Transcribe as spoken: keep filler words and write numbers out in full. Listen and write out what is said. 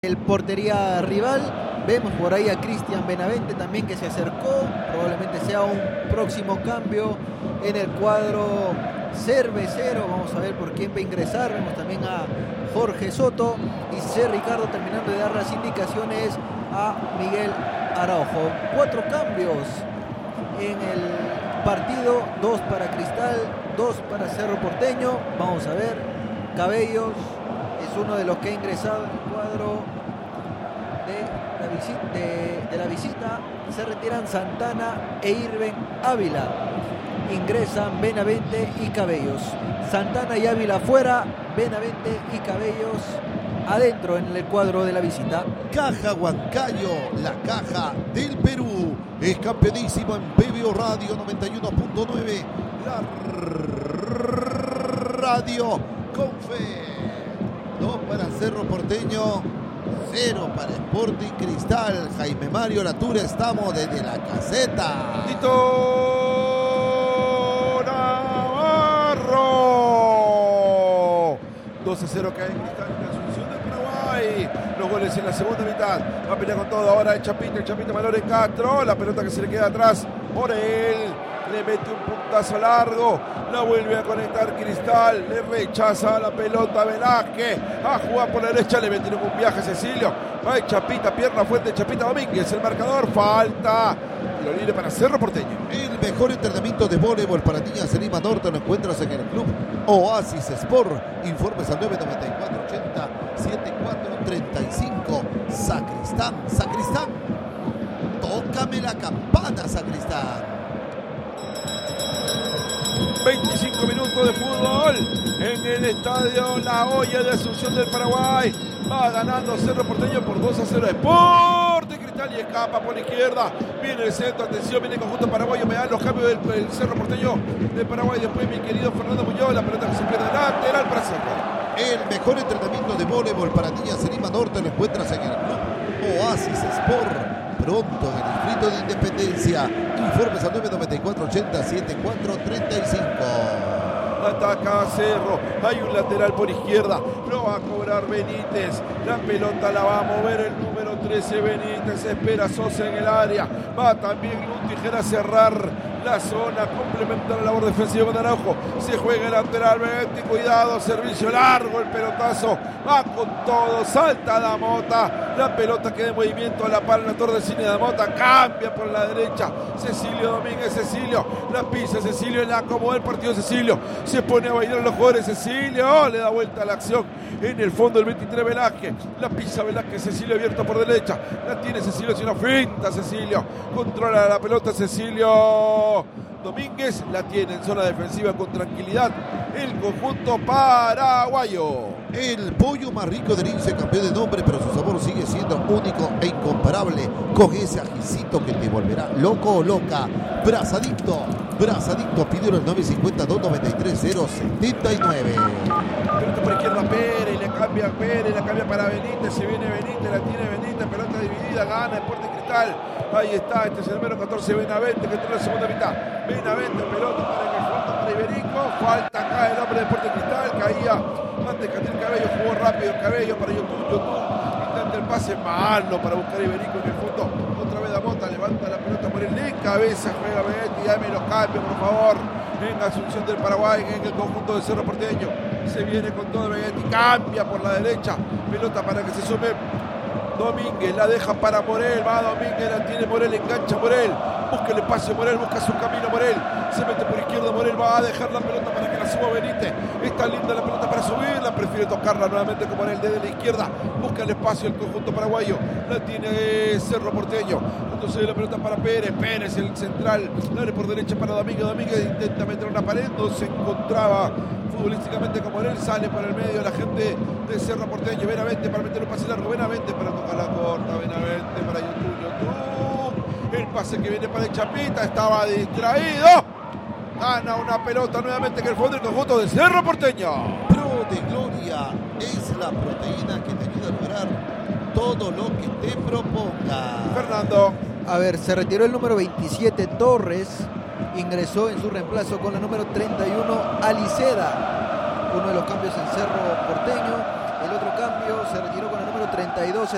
el portería rival. Vemos por ahí a Cristian Benavente también, que se acercó. Probablemente sea un próximo cambio en el cuadro cervecero. Vamos a ver por quién va a ingresar. Vemos también a Jorge Soto y C. Ricardo terminando de dar las indicaciones a Miguel Araujo. Cuatro cambios en el partido, dos para Cristal, dos para Cerro Porteño. Vamos a ver, Cabellos es uno de los que ha ingresado en el cuadro de la visita, de, de la visita. Se retiran Santana e Irben Ávila. Ingresan Benavente y Cabellos. Santana y Ávila afuera, Benavente y Cabellos adentro en el cuadro de la visita. Caja Huancayo, la caja del Perú, es campeonísimo en B B O Radio noventa y uno punto nueve, la radio con fe. Dos para Cerro Porteño, cero para Sporting Cristal. Jaime Mario Latura, estamos desde la caseta. Tito Navarro. dos a cero cae Cristal en la Asunción del Paraguay. Los goles en la segunda mitad. Va a pelear con todo ahora el Chapita, el Chapita Valores Castro. La pelota que se le queda atrás por él. Le mete un puntazo largo, la vuelve a conectar Cristal, le rechaza la pelota Velázquez, a jugar por la derecha, le metieron un viaje a Cecilio, va el Chapita, pierna fuerte, Chapita Domínguez, el marcador, falta, tiro libre para Cerro Porteño. El mejor entrenamiento de voleibol para niñas en Lima Norte lo encuentras en el club Oasis Sport. Informes al nueve nueve cuatro ochenta setenta y cuatro treinta y cinco. Sacristán, Sacristán, tócame la campana, Sacristán. veinticinco minutos de fútbol en el estadio La Hoya de Asunción del Paraguay. Va ganando Cerro Porteño por dos a cero. Sporting Cristal y escapa por la izquierda. Viene el centro, atención, viene el conjunto paraguayo. Me dan los cambios del, del Cerro Porteño de Paraguay. Después mi querido Fernando Muñoz, la pelota que se pierde lateral para Cerro. El mejor entrenamiento de voleibol para niñas en Lima Norte lo encuentras en el club Oasis Sport. Pronto en el distrito de Independencia. Informes al nueve nueve cuatro ochenta setenta y cuatro treinta y cinco. Ataca a Cerro, hay un lateral por izquierda, lo va a cobrar Benítez, la pelota la va a mover el número trece Benítez, espera Sosa en el área, va también un tijera a cerrar la zona, complementa la labor defensiva con Araujo, se juega el lateral, Benítez, cuidado, servicio largo, el pelotazo, va con todo, salta Damota, la pelota queda en movimiento a la par en la torre de cine, Damota cambia por la derecha, Cecilio Domínguez, Cecilio, la pisa Cecilio, la acomoda el partido Cecilio, se pone a bailar los jugadores, Cecilio, le da vuelta a la acción, en el fondo el veintitrés Velázquez, la pisa Velázquez, Cecilio abierto por derecha, la tiene Cecilio, si no finta Cecilio, controla la pelota Cecilio Domínguez, la tiene en zona defensiva con tranquilidad el conjunto paraguayo. El pollo más rico del I N S S, campeón de nombre, pero su sabor sigue siendo único e incomparable, con ese ajicito que te volverá loco o loca. Brazadicto, Brazadicto, pídelo al nueve cinco cero, dos nueve tres, cero siete nueve. Pelota por izquierda Pérez, le cambia Pérez, la cambia para Benítez, se viene Benítez, la tiene Benítez, pelota dividida, gana Sporting Cristal. Ahí está, este es el número catorce Benavente, que entra en la segunda mitad. Benavente, pelota para el fondo para Iberico, falta acá el hombre de Sporting Cristal, caía antes Catil Cabello, jugó rápido Cabello para YouTube, YouTube, intenta el pase malo para buscar a Iberico en el fondo, otra vez Damota, levanta la pelota por el de cabeza, juega Benavente, dame los cambios por favor, en Asunción del Paraguay, en el conjunto de Cerro Porteño, se viene con todo Benavente, cambia por la derecha, pelota para que se sume Domínguez, la deja para Morel, va Domínguez, la tiene Morel, engancha Morel, busca el espacio Morel, busca su camino Morel, se mete por izquierda Morel, va a dejar la pelota para que la suba Benítez, está linda la pelota para subirla, prefiere tocarla nuevamente con Morel desde la izquierda, busca el espacio el conjunto paraguayo, la tiene Cerro Porteño, entonces la pelota para Pérez, Pérez el central, dale por derecha para Domínguez, Domínguez intenta meter una pared, no se encontraba futbolísticamente como Morel, sale por el medio la gente de Cerro Porteño, Benavente para meter un pase largo, Benavente para tocar la corta, Benavente para YouTube, YouTube, el pase que viene para el Chapita, estaba distraído, gana una pelota nuevamente que el fondo del conjunto de Cerro Porteño. Pro de Gloria es la proteína que te ayuda a lograr todo lo que te proponga. Fernando. A ver, se retiró el número veintisiete Torres, ingresó en su reemplazo con la número treinta y uno Aliceda, uno de los cambios en Cerro Porteño. El otro cambio se retiró con el número treinta y dos